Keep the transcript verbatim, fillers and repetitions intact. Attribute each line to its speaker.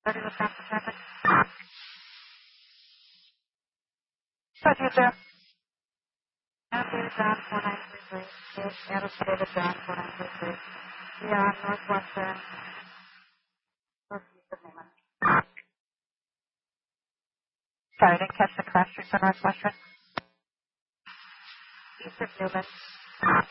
Speaker 1: thirty Wisconsin traffic. But you there. Adam David John four nine three three. Adam David John four nine three three. Yeah, Northwestern. Northeast of Newman. Sorry, I didn't catch the cross street for Northwestern. East of Newman.